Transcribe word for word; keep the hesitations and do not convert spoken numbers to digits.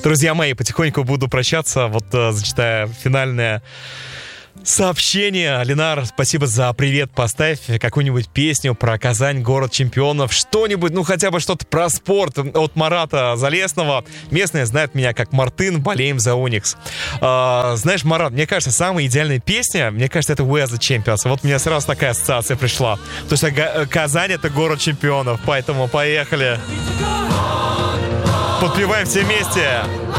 Друзья мои, потихоньку буду прощаться. Вот э, зачитая финальное сообщение. Ленар, спасибо за привет. Поставь какую-нибудь песню про Казань, город чемпионов. Что-нибудь, ну хотя бы что-то про спорт от Марата Залесного. Местные знают меня как Мартын, болеем за Уникс. А, знаешь, Марат, мне кажется, самая идеальная песня, мне кажется, это We Are The Champions. Вот мне сразу такая ассоциация пришла. Потому что Казань — это город чемпионов. Поэтому поехали. Подпеваем все вместе.